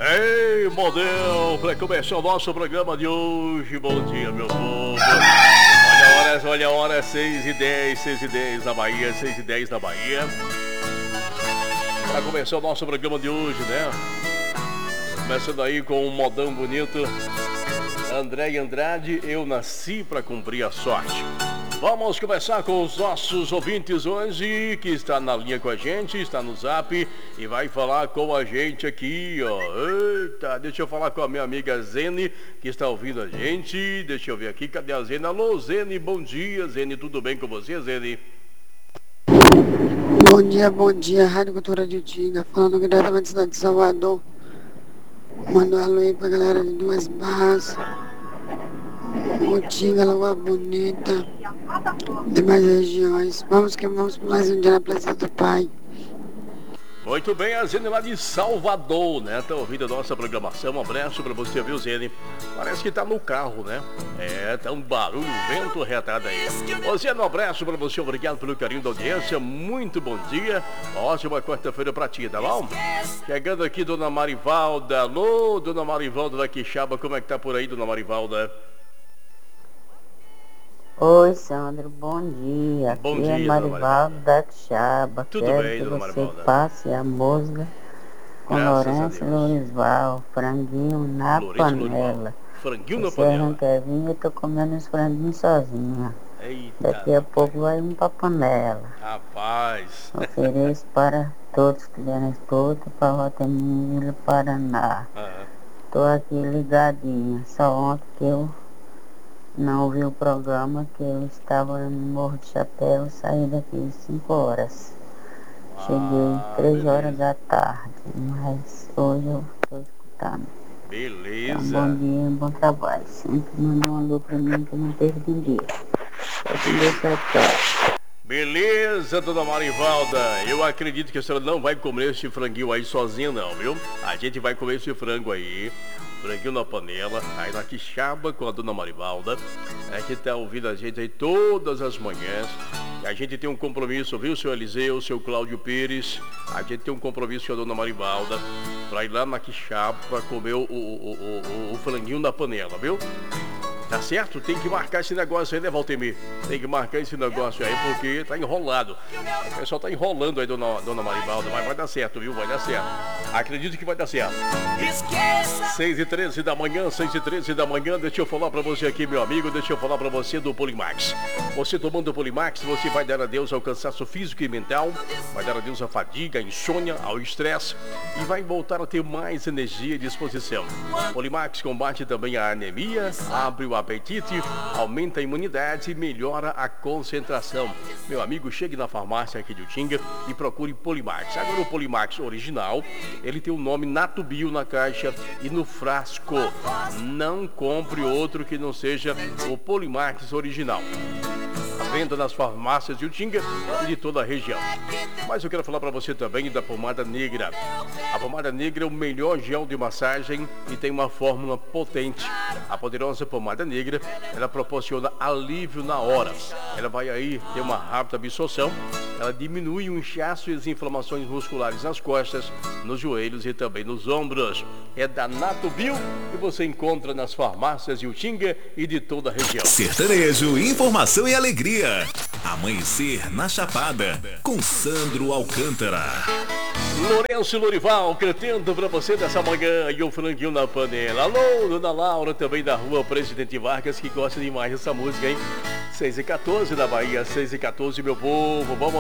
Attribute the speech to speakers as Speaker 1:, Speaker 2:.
Speaker 1: Ei, modelo, para começar o nosso programa de hoje. Bom dia, meu povo. Olha a hora, 6h10, 6h10 na Bahia, 6h10 na Bahia. Para começar o nosso programa de hoje, né? Começando aí com um modão bonito. André Andrade, eu nasci para cumprir a sorte. Vamos começar com os nossos ouvintes hoje, que está na linha com a gente, está no Zap e vai falar com a gente aqui, ó. Eita, deixa eu falar com a minha amiga Zene, que está ouvindo a gente. Deixa eu ver aqui, cadê a Zene? Alô, Zene, bom dia, Zene, tudo bem com você, Zene?
Speaker 2: Bom dia, Rádio Cultura de Utinga, falando diretamente da cidade de Salvador. Manda um alô aí pra galera de Duas Barras, Utinga, Lagoa Bonita, demais regiões. Vamos que vamos por mais um dia na presença do Pai.
Speaker 1: Muito bem, a Zene lá de Salvador, né? Tá ouvindo a nossa programação. Um abraço pra você, viu, Zene? Parece que tá no carro, né? Tá um barulho, vento retado aí. Ô, Zene, um abraço pra você, obrigado pelo carinho da audiência. Muito bom dia. Ótima quarta-feira pra ti, tá bom? Chegando aqui, dona Marivalda. Alô, dona Marivalda da Quixaba, como é que tá por aí, dona Marivalda?
Speaker 3: Oi, Sandro, bom dia.
Speaker 1: Bom
Speaker 3: Aqui
Speaker 1: dia,
Speaker 3: é Marivaldo da Quixaba.
Speaker 1: Tudo
Speaker 3: Quero
Speaker 1: bem,
Speaker 3: que
Speaker 1: dona
Speaker 3: você
Speaker 1: Marivalda?
Speaker 3: passe a música com
Speaker 1: Graças
Speaker 3: Lourenço
Speaker 1: a Deus.
Speaker 3: Lourival, franguinho na
Speaker 1: Lourenço
Speaker 3: panela.
Speaker 1: Lourival. Franguinho na
Speaker 3: Você
Speaker 1: panela.
Speaker 3: não quer vir, eu tô comendo os franguinhos sozinha.
Speaker 1: Eita,
Speaker 3: Daqui a pouco vai um pra panela.
Speaker 1: rapaz.
Speaker 3: Ofereço para todos que deram escuta para Rotemiro, Paraná. Tô aqui ligadinha, só ontem que eu não ouvi o programa, que eu estava no Morro de Chapéu, saí daqui 5 horas. Cheguei 3 horas da tarde, mas hoje eu estou escutando.
Speaker 1: Beleza.
Speaker 3: Então, bom dia, bom trabalho. Sempre manda um alô pra mim que eu não perco um dia. Pode deixar claro.
Speaker 1: Beleza, dona Marivalda. Eu acredito que a senhora não vai comer esse franguinho aí sozinha não, viu? A gente vai comer esse frango aí. Franguinho na panela, aí na Quixaba com a dona Marivalda. Que tá ouvindo a gente aí todas as manhãs. E a gente tem um compromisso, viu, seu Eliseu, seu Cláudio Pires. A gente tem um compromisso com a dona Marivalda pra ir lá na Quixaba pra comer o franguinho na panela, viu? Tá certo? Tem que marcar esse negócio aí, né, Valtemir? Tem que marcar esse negócio aí, porque tá enrolado. O pessoal tá enrolando aí, dona Marivalda, mas vai dar certo, viu? Vai dar certo. Acredito que vai dar certo. 6h13 da manhã, 6h13 da manhã, deixa eu falar pra você aqui, meu amigo, deixa eu falar pra você do Polimax. Você tomando o Polimax, você vai dar adeus ao cansaço físico e mental, vai dar adeus à fadiga, à insônia, ao estresse e vai voltar a ter mais energia e disposição. Polimax combate também a anemia, abre o apetite, aumenta a imunidade e melhora a concentração. Meu amigo, chegue na farmácia aqui de Utinga e procure Polimax. Agora o Polimax original, ele tem o nome Natubio na caixa e no frasco. Não compre outro que não seja o Polimax original. Venda nas farmácias de Utinga e de toda a região. Mas eu quero falar para você também da pomada negra. A pomada negra é o melhor gel de massagem e tem uma fórmula potente. A poderosa pomada negra, ela proporciona alívio na hora. Ela vai aí ter uma rápida absorção. Ela diminui o inchaço e as inflamações musculares nas costas, nos joelhos e também nos ombros. É da Natubio e você encontra nas farmácias de Utinga e de toda a região.
Speaker 4: Sertanejo, informação e alegria. Amanhecer na Chapada, com Sandro Alcântara.
Speaker 1: Lourenço Lourival, cantando pra você dessa manhã e o franguinho na panela. Alô, dona Laura, também da rua Presidente Vargas, que gosta demais dessa música, hein? 6h14 da Bahia, 6h14, meu povo. Vamos